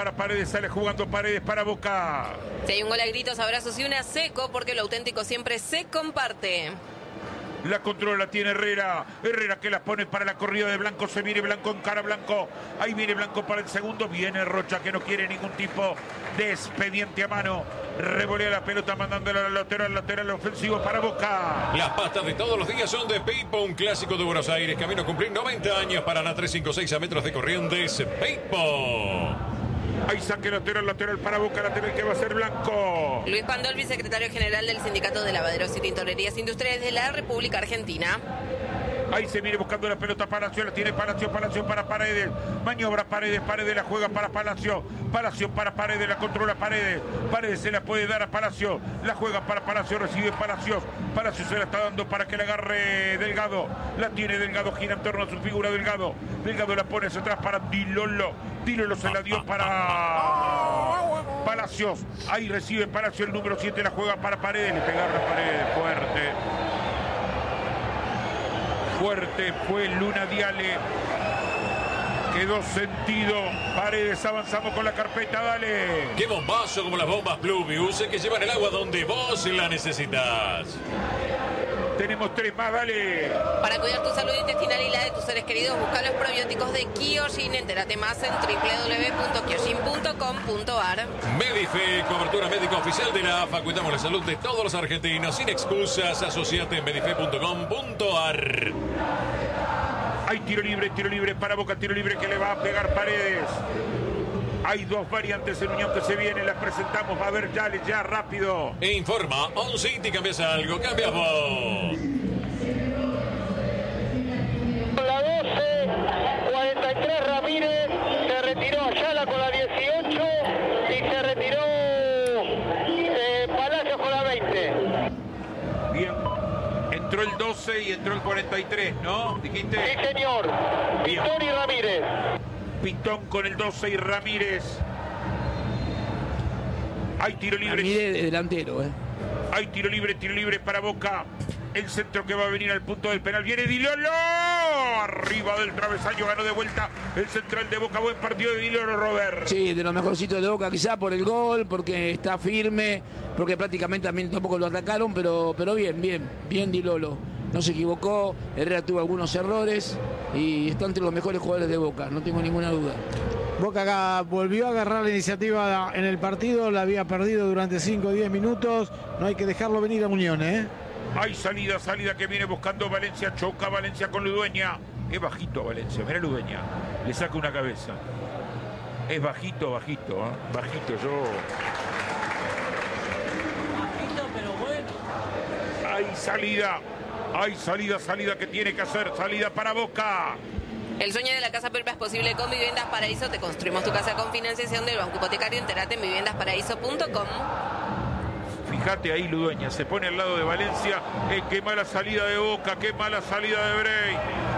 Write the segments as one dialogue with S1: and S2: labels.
S1: para Paredes, sale jugando Paredes para Boca.
S2: Si hay un gol a gritos, abrazos y una seco, porque lo auténtico siempre se comparte.
S1: La controla, tiene Herrera. Herrera que la pone para la corrida de Blanco. Se viene Blanco, encara Blanco. Ahí viene Blanco para el segundo. Viene Rocha que no quiere ningún tipo de expediente a mano. Revolea la pelota mandándola al lateral ofensivo para Boca.
S3: Las pastas de todos los días son de Pipo, un clásico de Buenos Aires. Camino a cumplir 90 años. Paraná 356 a metros de Corrientes. Pipo.
S1: Ahí saque lateral para Boca, lateral que va a ser Blanco.
S2: Luis Pandolfi, secretario general del Sindicato de Lavaderos y Tintorerías Industriales de la República Argentina.
S1: Ahí se viene buscando la pelota Palacio, la tiene Palacio para Paredes. Maniobra Paredes la juega para Palacio. Palacio para Paredes, la controla Paredes. Paredes se la puede dar a Palacio. La juega para Palacio, recibe Palacio. Palacio se la está dando para que la agarre Delgado. La tiene Delgado, gira en torno a su figura Delgado. Delgado la pone hacia atrás para Dilolo. Dilolo se la dio para Palacios. Ahí recibe Palacio el número 7, la juega para Paredes. Le pegaron a Paredes fuerte fue Luna Diale. Quedó sentido. Paredes avanzamos con la carpeta, dale.
S3: ¡Qué bombazo como las bombas Pluvius que llevan el agua donde vos la necesitas!
S1: Tenemos 3 más, dale.
S2: Para cuidar tu salud intestinal y la de tus seres queridos, busca los probióticos de Kyojin. Entérate más en www.kyojin.com.ar.
S3: Medife, cobertura médica oficial de la AFA. Cuidamos la salud de todos los argentinos sin excusas. Asociate en medife.com.ar.
S1: Hay tiro libre para Boca, tiro libre que le va a pegar Paredes. Hay 2 variantes en Unión que se vienen, las presentamos, va a ver ya rápido.
S3: E informa, On City, cambias algo, cambias vos.
S4: La 12, 43 Ramírez, se retiró Ayala con la 18 y se retiró Palacios con la 20.
S1: Bien, entró el 12 y entró el 43, ¿no? ¿Dijiste?
S4: Sí, señor. Pitón y Ramírez.
S1: Pitón con el 12 y Ramírez. Hay tiro libre.
S5: Ramírez de delantero,
S1: Hay tiro libre para Boca. El centro que va a venir al punto del penal. Viene Dilolo. Arriba del travesaño, ganó de vuelta el central de Boca. Buen partido de Dilolo, Robert.
S5: Sí, de los mejorcitos de Boca, quizá por el gol, porque está firme, porque prácticamente también tampoco lo atacaron, pero bien Dilolo. No se equivocó, Herrera tuvo algunos errores y está entre los mejores jugadores de Boca, no tengo ninguna duda.
S6: Boca acá volvió a agarrar la iniciativa en el partido, la había perdido durante 5 o 10 minutos, no hay que dejarlo venir a Unión,
S1: Hay salida que viene buscando Valencia, choca Valencia con Ludueña. Es bajito Valencia, mira Ludueña, le saca una cabeza. Es bajito, bajito, yo...
S7: Bajito, pero bueno.
S1: Hay salida que tiene que hacer, salida para Boca.
S2: El sueño de la casa propia es posible con Viviendas Paraíso. Te construimos tu casa con financiación del Banco Hipotecario. Entérate en viviendasparaíso.com.
S1: Fíjate ahí Ludueña, se pone al lado de Valencia. Qué mala salida de Boca, qué mala salida de Bray.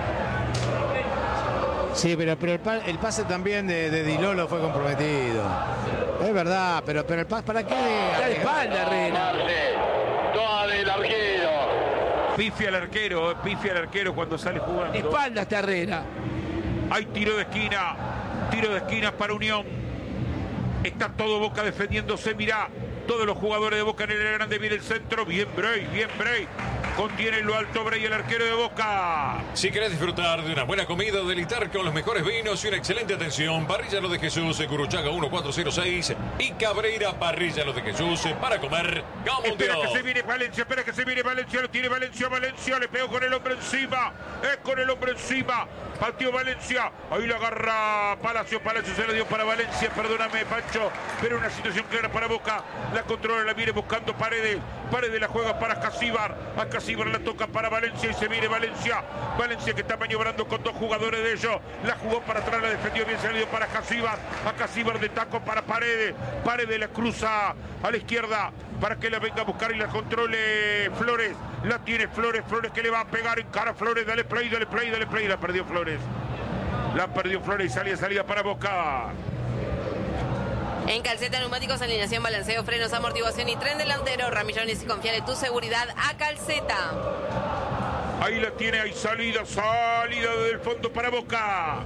S6: Sí, pero el pase también de Dilolo fue comprometido. Es verdad, pero el pase, ¿para qué?
S5: Está de espalda, Herrera.
S4: Toda del arquero.
S1: Pifia al arquero cuando sale jugando.
S5: De espalda está Herrera.
S1: Hay tiro de esquina para Unión. Está todo Boca defendiéndose, mirá. Todos los jugadores de Boca en el grande, viene el centro. Bien Bray. Contiene en lo alto Bray, el arquero de Boca.
S3: Si querés disfrutar de una buena comida, deleitar con los mejores vinos y una excelente atención, Parrilla Lo de Jesús, Curuchaga 1406 y Cabreira, Parrilla Lo de Jesús, para comer como un
S1: Espera
S3: dios.
S1: que se viene Valencia, lo tiene Valencia, le pegó con el hombre encima, partió Valencia, ahí lo agarra Palacio se la dio para Valencia, perdóname Pancho, pero una situación clara para Boca, la controla, la viene buscando Paredes la juega para Casíbar, a Casíbar la toca para Valencia y se viene Valencia que está maniobrando con 2 jugadores de ellos, la jugó para atrás, la defendió bien, se la dio para Casíbar, a Casíbar de taco para Paredes la cruza a la izquierda para que la venga a buscar y la controle Flores, la tiene Flores que le va a pegar en cara a Flores, dale play, la perdió Flores y salida para Boca.
S2: En Calceta, neumáticos, alineación, balanceo, frenos, amortiguación y tren delantero. Ramillones y confiar en tu seguridad a Calceta.
S1: Ahí la tiene, hay salida desde el fondo para Boca.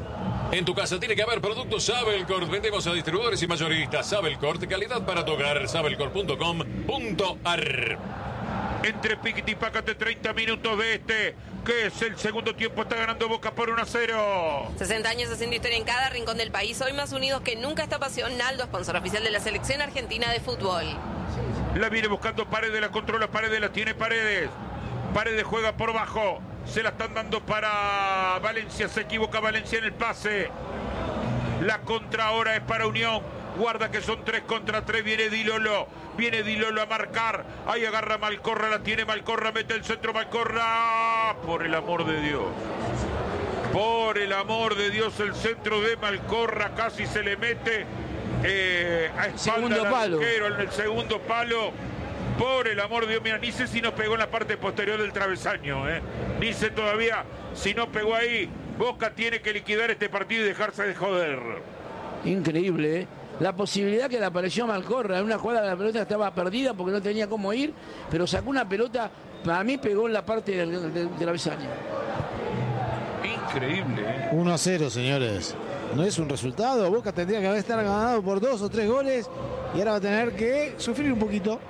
S3: En tu casa tiene que haber productos Sabelcorp. Vendemos a distribuidores y mayoristas. Sabelcorp, calidad para tu hogar. Sabelcorp.com.ar.
S1: Entre piquete y pácate, 30 minutos de este, que es el segundo tiempo, está ganando Boca por 1-0.
S2: 60 años haciendo historia en cada rincón del país. Hoy más unidos que nunca esta pasión. Naldo, sponsor oficial de la selección argentina de fútbol.
S1: La viene buscando Paredes, la controla Paredes, la tiene Paredes. Paredes juega por bajo. Se la están dando para Valencia. Se equivoca Valencia en el pase. La contra ahora es para Unión. Guarda que son 3 contra 3. Viene Di Lolo. Viene Di Lolo a marcar. Ahí agarra Malcorra. La tiene Malcorra. Mete el centro Malcorra. Por el amor de Dios. Por el amor de Dios. El centro de Malcorra casi se le mete a espalda al arquero en el segundo palo. Por el amor de Dios, mira, ni sé si nos pegó en la parte posterior del travesaño, ni sé todavía si no pegó ahí. Boca tiene que liquidar este partido y dejarse de joder.
S5: Increíble, la posibilidad que le apareció a Malcorra en una jugada, la pelota estaba perdida porque no tenía cómo ir, pero sacó una pelota, para mí pegó en la parte del travesaño.
S1: Increíble.
S6: 1-0, señores. No es un resultado. Boca tendría que haber estado ganado por 2 o 3 goles y ahora va a tener que sufrir un poquito.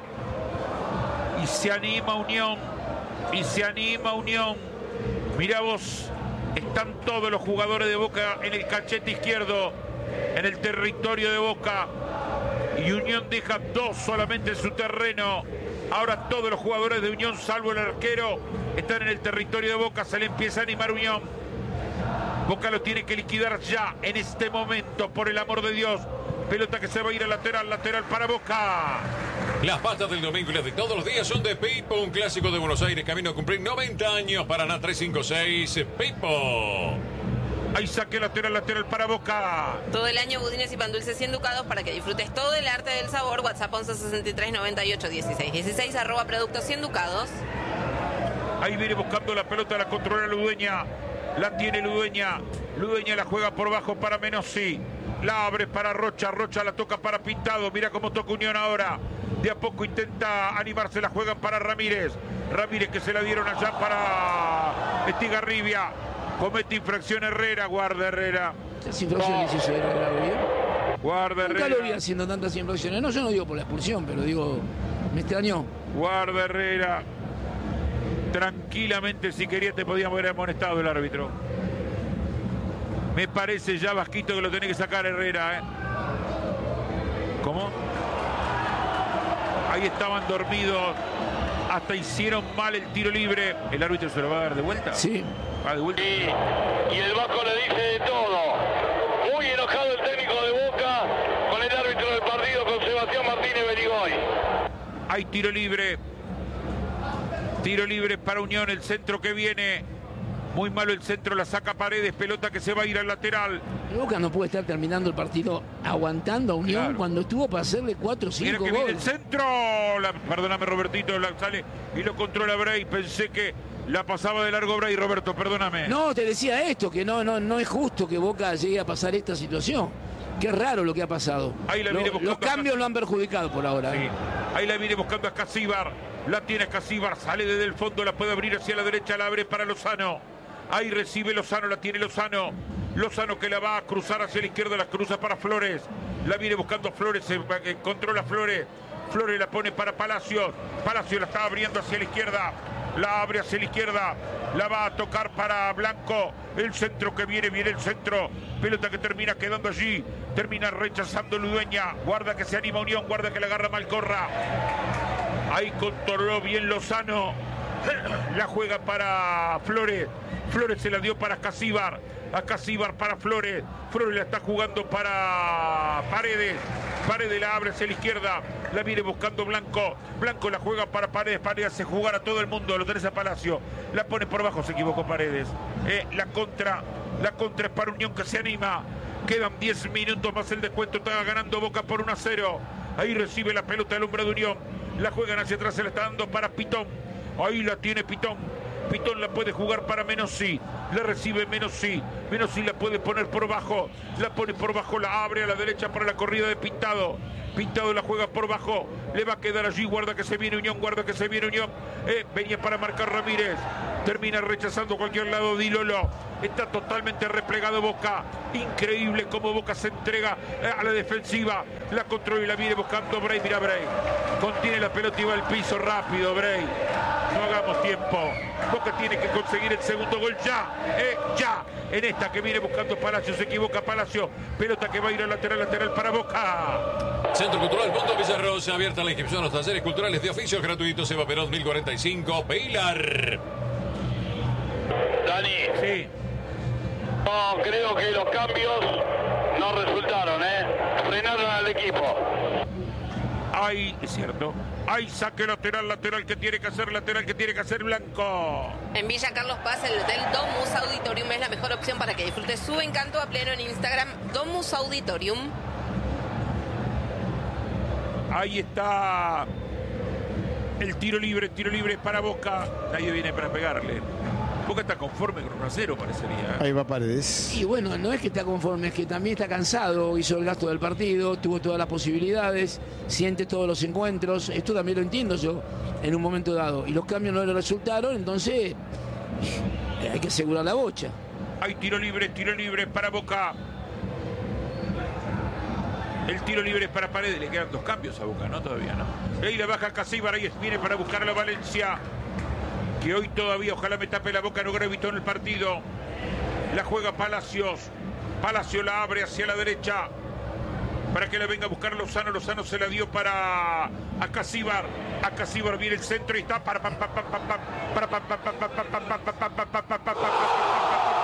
S1: Y se anima Unión. Y se anima Unión. Mirá vos. Están todos los jugadores de Boca en el cachete izquierdo. En el territorio de Boca. Y Unión deja 2 solamente en su terreno. Ahora todos los jugadores de Unión, salvo el arquero, están en el territorio de Boca. Se le empieza a animar Unión. Boca lo tiene que liquidar ya, en este momento, por el amor de Dios. Pelota que se va a ir al lateral, lateral para Boca.
S3: Las pastas del domingo y las de todos los días son de Pipo, un clásico de Buenos Aires, camino a cumplir 90 años. Paraná 356, Pipo.
S1: Ahí saque lateral, lateral para Boca.
S2: Todo el año budines y pan dulces 100 ducados para que disfrutes todo el arte del sabor. WhatsApp 11 63 98 16 16 @ productos 100 ducados.
S1: Ahí viene buscando la pelota, la controla Ludueña. La tiene Ludueña. Ludueña la juega por bajo para Menossi. La abre para Rocha. Rocha la toca para Pintado. Mira cómo toca Unión ahora. De a poco intenta animarse. La juegan para Ramírez. Ramírez que se la dieron allá para Estigarribia. Comete infracción Herrera. Guarda Herrera.
S5: ¿Qué infracciones hizo Herrera hoy?
S1: Guarda Herrera.
S5: Nunca lo vi haciendo tantas infracciones. No, yo no digo por la expulsión, pero digo, me extrañó.
S1: Guarda Herrera. Tranquilamente, si quería, te podíamos haber amonestado el árbitro. Me parece ya, Vasquito, que lo tiene que sacar Herrera, ¿Cómo? Ahí estaban dormidos. Hasta hicieron mal el tiro libre. ¿El árbitro se lo va a dar de vuelta?
S5: Sí.
S1: Va de vuelta.
S4: Y el Vasco le dice de todo. Muy enojado el técnico de Boca con el árbitro del partido, con Sebastián Martínez Berigoy.
S1: Hay tiro libre. Tiro libre para Unión, el centro que viene. Muy malo el centro, la saca Paredes, pelota que se va a ir al lateral.
S5: Boca no puede estar terminando el partido aguantando a Unión, claro, cuando estuvo para hacerle 4 o 5 goles.
S1: Mira que viene el centro. Perdóname, Robertito, sale y lo controla Bray. Pensé que la pasaba de largo Bray, Roberto, perdóname.
S5: No, te decía esto, que no es justo que Boca llegue a pasar esta situación. Qué raro lo que ha pasado.
S1: Ahí la viene
S5: los cambios lo han perjudicado por ahora.
S1: Sí. Ahí la viene buscando a Escasíbar. La tiene Escasíbar, sale desde el fondo, la puede abrir hacia la derecha, la abre para Lozano. Ahí recibe Lozano, la tiene Lozano. Lozano que la va a cruzar hacia la izquierda, la cruza para Flores. La viene buscando Flores, controla Flores. Flores la pone para Palacios. Palacios la está abriendo hacia la izquierda. La abre hacia la izquierda. La va a tocar para Blanco. El centro que viene el centro. Pelota que termina quedando allí. Termina rechazando Ludueña. Guarda que se anima Unión, guarda que la agarra Malcorra. Ahí controló bien Lozano. La juega para Flores. Flores se la dio para Escasíbar. Escasíbar para Flores. Flores la está jugando para Paredes. Paredes la abre hacia la izquierda. La viene buscando Blanco. Blanco la juega para Paredes. Paredes hace jugar a todo el mundo. Lo tenés a Palacio. La pone por abajo. Se equivocó Paredes. La contra es para Unión que se anima. Quedan 10 minutos más el descuento. Está ganando Boca por 1-0. Ahí recibe la pelota el hombre de Unión. La juegan hacia atrás. Se la está dando para Pitón. Ahí la tiene Pitón. Pitón la puede jugar para Menossi. La recibe Menossi. Menossi la puede poner por bajo. La pone por bajo, la abre a la derecha para la corrida de Pintado. Pintado la juega por bajo. Le va a quedar allí. Guarda que se viene Unión. Guarda que se viene Unión. Venía para marcar Ramírez. Termina rechazando cualquier lado Di Lolo. Está totalmente replegado Boca. Increíble cómo Boca se entrega a la defensiva. La controla y la viene buscando Bray. Mira Bray. Contiene la pelota y va al piso rápido Bray. No hagamos tiempo. Boca tiene que conseguir el segundo gol ya. Ya. En esta que viene buscando Palacio. Se equivoca Palacio. Pelota que va a ir al lateral para Boca.
S3: Centro Cultural Punto Villarrosa. Abierta la inscripción a los talleres culturales de oficios gratuitos. Eva Perón 1045. Pilar.
S4: Dani.
S1: Sí.
S4: No, creo que los cambios no resultaron, frenaron al equipo.
S1: Ahí, es cierto. Hay saque lateral que tiene que hacer Blanco.
S2: En Villa Carlos Paz, el Hotel Domus Auditorium es la mejor opción para que disfrute su encanto a pleno en Instagram, Domus Auditorium.
S1: Ahí está el tiro libre para Boca. Nadie viene para pegarle. Boca está conforme con 1-0, parecería.
S6: Ahí va Paredes.
S5: Y bueno, no es que está conforme, es que también está cansado, hizo el gasto del partido, tuvo todas las posibilidades, siente todos los encuentros. Esto también lo entiendo yo en un momento dado. Y los cambios no le resultaron, entonces hay que asegurar la bocha.
S1: Hay tiro libre para Boca. El tiro libre es para Paredes. Le quedan 2 cambios a Boca, ¿no? Todavía no. Ahí la baja Casíbar, ahí viene para buscar a la Valencia. Que hoy todavía, ojalá me tape la boca, no gravitó en el partido. La juega Palacios. Palacio la abre hacia la derecha. Para que la venga a buscar Lozano. Lozano se la dio para Casíbar. A Casíbar viene el centro y está para